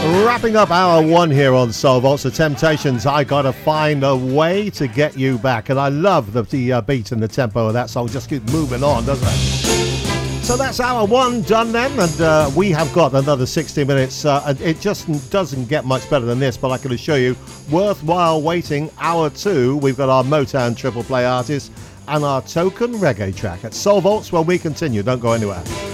Wrapping up hour one here on Soul Vaults, the Temptations, I Gotta Find a Way to Get You Back. And I love the beat and the tempo of that song. Just keeps moving on, doesn't it? So that's hour one done then, and we have got another 60 minutes. It just doesn't get much better than this, but I can assure you, worthwhile waiting. Hour two, we've got our Motown triple play artist and our token reggae track at Soul Vaults when we continue. Don't go anywhere.